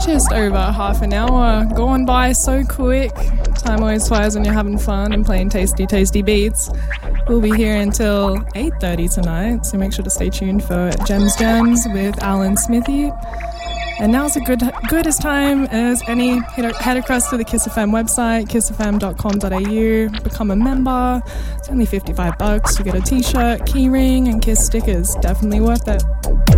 Just over half an hour, gone by so quick. Time always flies when you're having fun and playing tasty, tasty beats. We'll be here until 8:30 tonight, so make sure to stay tuned for Gems with Alan Smithy. And now's as good as time as any. Head across to the Kiss FM website, kissfm.com.au, become a member. It's only $55. You get a t-shirt, key ring, and Kiss stickers. Definitely worth it.